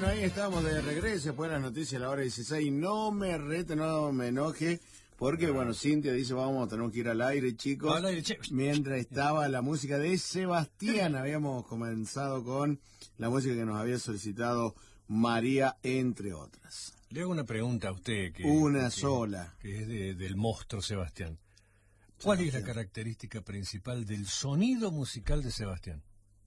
Bueno, ahí estamos de regreso después de las noticias a la hora 16. No me rete, no me enoje, porque, bueno, Cintia dice, tenemos que ir al aire, chicos. Al aire, chicos. Mientras estaba la música de Sebastián, habíamos comenzado con la música que nos había solicitado María, entre otras. Le hago una pregunta a usted. Sola. Que es del monstruo Sebastián. ¿Cuál es la característica principal del sonido musical de Sebastián?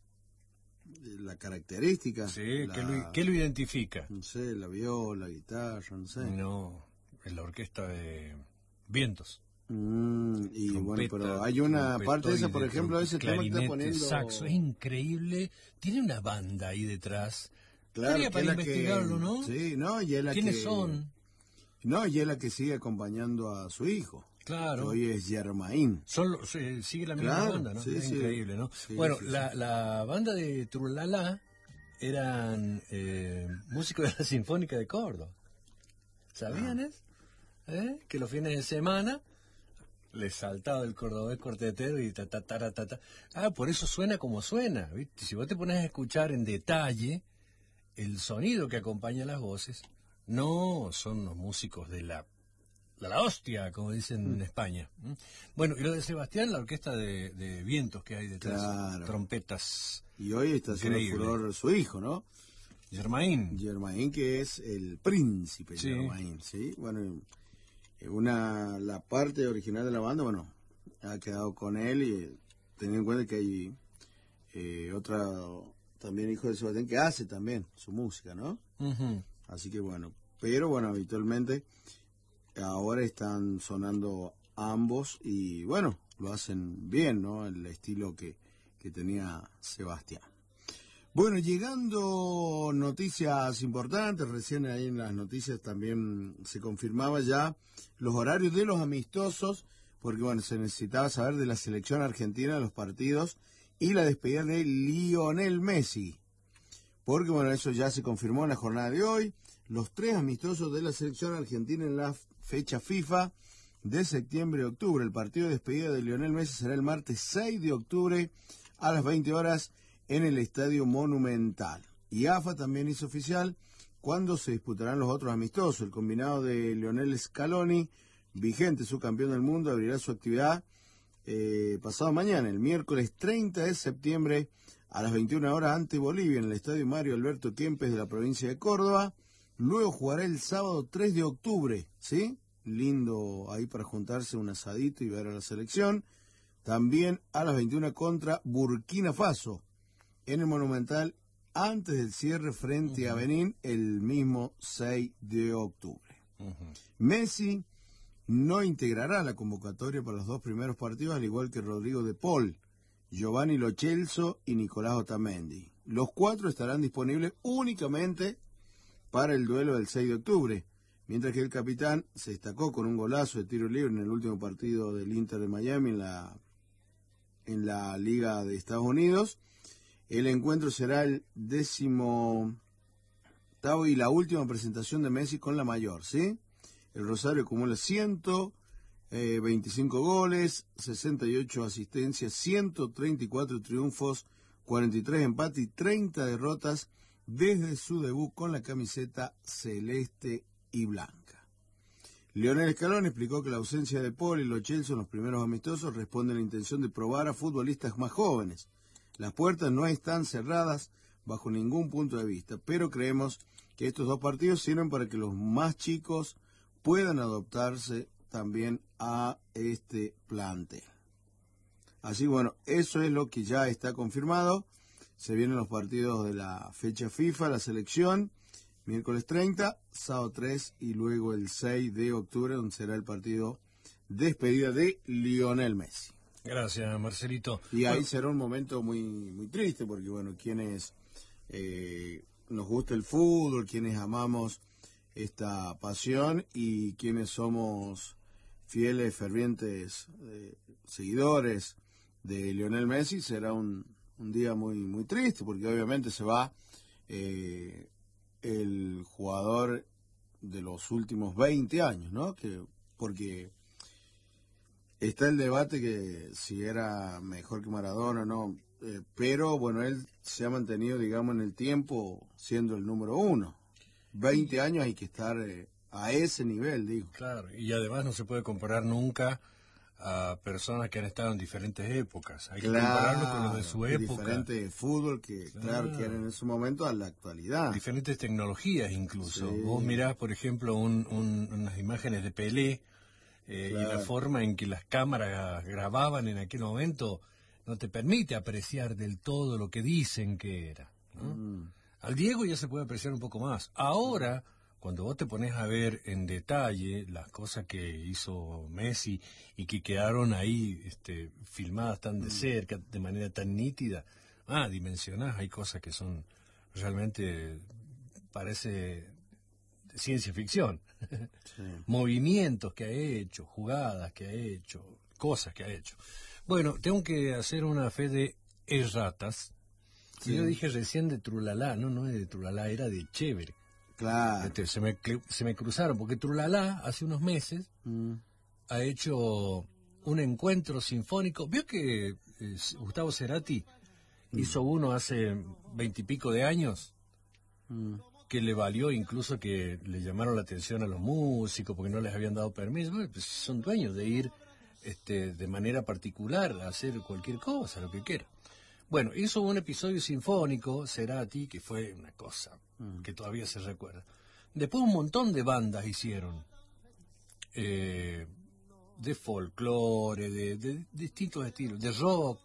La característica. Sí, ¿qué lo identifica? No sé, la viola, la guitarra, no sé. No, es la orquesta de vientos. Y Trompeta, bueno, pero hay una parte de esa, por ejemplo, ese tema que está poniendo... saxo, es increíble. Tiene una banda ahí detrás. Claro, para investigarlo, ¿no? Sí, no, y es la ¿Quiénes son? No, y es la que sigue acompañando a su hijo. Claro. Que hoy es Germain. Sigue la misma banda, ¿no? Sí, es increíble, ¿no? Sí, bueno, sí, la banda de Trulala eran músicos de la Sinfónica de Córdoba. ¿Sabían eso? Que los fines de semana les saltaba el cordobés cortetero y ta. Por eso suena como suena, ¿viste? Si vos te pones a escuchar en detalle el sonido que acompaña las voces, no son los músicos de la hostia, como dicen en España. Bueno, y lo de Sebastián, la orquesta de vientos que hay detrás, claro. Trompetas. Y hoy está haciendo furor su hijo, ¿no? Germain, que es el príncipe, sí. Germain, ¿sí? Bueno, la parte original de la banda, bueno, ha quedado con él, y teniendo en cuenta que hay otra, también hijo de Sebastián, que hace también su música, ¿no? Uh-huh. Así que bueno, pero bueno, habitualmente ahora están sonando ambos y bueno, lo hacen bien, ¿no? El estilo que tenía Sebastián. Bueno, llegando noticias importantes, recién ahí en las noticias también se confirmaba ya los horarios de los amistosos, porque bueno, se necesitaba saber de la selección argentina, de los partidos y la despedida de Lionel Messi. Porque bueno, eso ya se confirmó en la jornada de hoy. Los 3 amistosos de la selección argentina en la fecha FIFA de septiembre y octubre. El partido de despedida de Lionel Messi será el martes 6 de octubre a las 20 horas en el Estadio Monumental. Y AFA también hizo oficial cuándo se disputarán los otros amistosos. El combinado de Lionel Scaloni, vigente subcampeón del mundo, abrirá su actividad pasado mañana, el miércoles 30 de septiembre a las 21 horas ante Bolivia en el Estadio Mario Alberto Kempes de la provincia de Córdoba. Luego jugará el sábado 3 de octubre, ¿sí? Lindo ahí para juntarse un asadito y ver a la selección. También a las 21 contra Burkina Faso en el Monumental antes del cierre frente a Benín el mismo 6 de octubre. Messi no integrará la convocatoria para los 2 primeros partidos, al igual que Rodrigo de Paul, Giovanni Lo Celso y Nicolás Otamendi. Los 4 estarán disponibles únicamente para el duelo del 6 de octubre, mientras que el capitán se destacó con un golazo de tiro libre en el último partido del Inter de Miami en la Liga de Estados Unidos. El encuentro será el 18º y la última presentación de Messi con la mayor, ¿sí? El Rosario acumula 125 goles, 68 asistencias, 134 triunfos, 43 empates y 30 derrotas desde su debut con la camiseta celeste y blanca. Lionel Scaloni explicó que la ausencia de Paul y Lo Celso en los primeros amistosos responde a la intención de probar a futbolistas más jóvenes. Las puertas no están cerradas bajo ningún punto de vista, pero creemos que estos 2 partidos sirven para que los más chicos puedan adaptarse también a este plantel. Así bueno, eso es lo que ya está confirmado. Se vienen los partidos de la fecha FIFA, la selección, miércoles 30, sábado 3 y luego el 6 de octubre, donde será el partido despedida de Lionel Messi. Gracias, Marcelito. Y ahí será un momento muy, muy triste, porque bueno, quienes nos gusta el fútbol, quienes amamos esta pasión y quienes somos fieles, fervientes seguidores de Lionel Messi, será un día muy, muy triste, porque obviamente se va el jugador de los últimos 20 años, ¿no? Porque está el debate que si era mejor que Maradona o no. pero bueno, él se ha mantenido, digamos, en el tiempo siendo el número uno. 20 años hay que estar a ese nivel, digo. Claro, y además no se puede comparar nunca a personas que han estado en diferentes épocas. Hay que compararlo con los de su época. Diferente fútbol que, claro, que era en ese momento a la actualidad. Diferentes tecnologías incluso. Sí. Vos mirás, por ejemplo, unas imágenes de Pelé y la forma en que las cámaras grababan en aquel momento no te permite apreciar del todo lo que dicen que era, ¿no? Al Diego ya se puede apreciar un poco más. Ahora, cuando vos te pones a ver en detalle las cosas que hizo Messi y que quedaron ahí filmadas tan de cerca, de manera tan nítida, dimensionás, hay cosas que son realmente, parece ciencia ficción. Sí. Movimientos que ha hecho, jugadas que ha hecho, cosas que ha hecho. Bueno, tengo que hacer una fe de erratas. Sí. Yo dije recién de Trulalá, no es de Trulalá, era de Chévere. Claro. Se me cruzaron, porque Trulalá hace unos meses ha hecho un encuentro sinfónico. ¿Vio que Gustavo Cerati hizo uno hace 20 y pico de años? Que le valió incluso que le llamaron la atención a los músicos porque no les habían dado permiso. Bueno, pues son dueños de ir de manera particular a hacer cualquier cosa, lo que quiera. Bueno, hizo un episodio sinfónico, Cerati, que fue una cosa que todavía se recuerda. Después un montón de bandas hicieron, de folclore, de distintos estilos, de rock.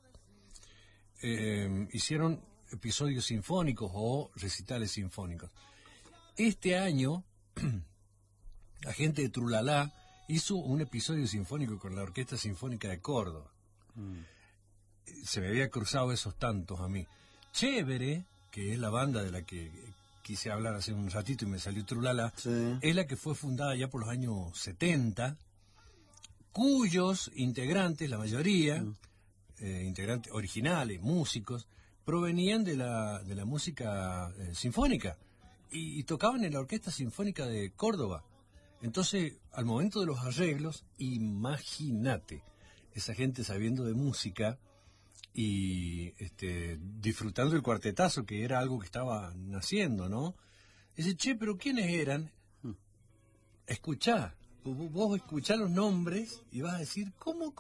Hicieron episodios sinfónicos o recitales sinfónicos. Este año, la gente de Trulalá hizo un episodio sinfónico con la Orquesta Sinfónica de Córdoba. Se me había cruzado esos tantos a mí. Chévere, que es la banda de la que quise hablar hace un ratito y me salió Trulalá, es la que fue fundada ya por los años 70, cuyos integrantes, la mayoría, integrantes originales, músicos, provenían de la música sinfónica y tocaban en la Orquesta Sinfónica de Córdoba. Entonces, al momento de los arreglos, imagínate, esa gente sabiendo de música y disfrutando el cuartetazo, que era algo que estaba naciendo, ¿no? Dice, che, pero ¿quiénes eran? Escuchá, vos escuchá los nombres y vas a decir, ¿cómo?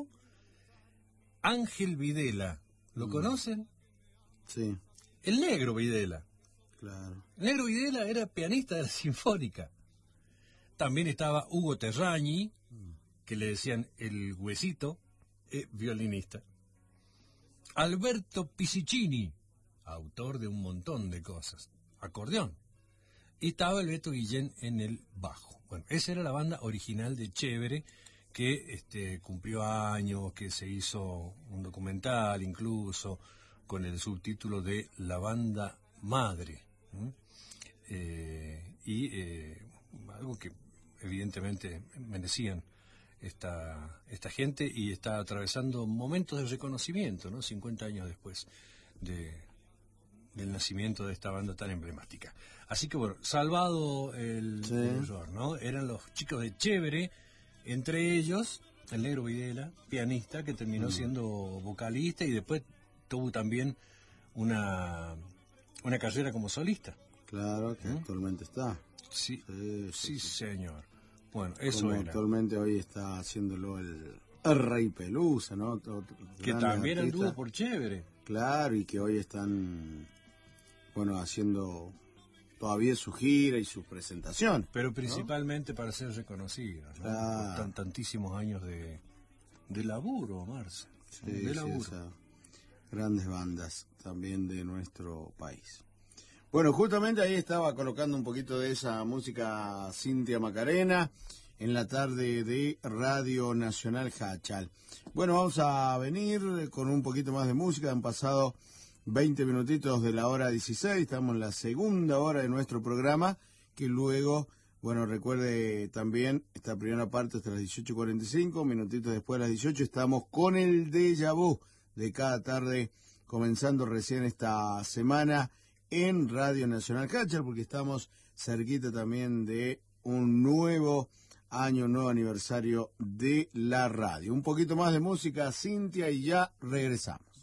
Ángel Videla, ¿lo conocen? Sí. El Negro Videla. Claro. El Negro Videla era pianista de la Sinfónica. También estaba Hugo Terrañi, que le decían el Huesito, violinista. Alberto Pisicini, autor de un montón de cosas, acordeón. Y estaba el Beto Guillén en el bajo. Bueno, esa era la banda original de Chévere, que cumplió años, que se hizo un documental incluso, con el subtítulo de La Banda Madre. Algo que evidentemente merecían esta gente, y está atravesando momentos de reconocimiento, ¿no? 50 años después del nacimiento de esta banda tan emblemática. Así que bueno, salvado el error, ¿no? Eran los chicos de Chévere, entre ellos el Negro Videla, pianista, que terminó siendo vocalista y después tuvo también una carrera como solista. Claro, que actualmente está. Sí, señor. Bueno, eso como era. Actualmente hoy está haciéndolo el Rey Pelusa, ¿no? Que también anduvo por Chévere. Claro, y que hoy están, bueno, haciendo todavía su gira y su presentación. Pero principalmente, ¿no?, para ser reconocidos, ¿no? Claro. Por tantísimos años de laburo, Marce. Sí, de laburo. Esas grandes bandas también de nuestro país. Bueno, justamente ahí estaba colocando un poquito de esa música Cintia Macarena en la tarde de Radio Nacional Hachal. Bueno, vamos a venir con un poquito más de música. Han pasado 20 minutitos de la hora 16, estamos en la segunda hora de nuestro programa, que luego, bueno, recuerde también esta primera parte hasta las 18:45, minutitos después de las 18 estamos con el déjà vu de cada tarde, comenzando recién esta semana en Radio Nacional Hachal, porque estamos cerquita también de un nuevo año, nuevo aniversario de la radio. Un poquito más de música, Cintia, y ya regresamos.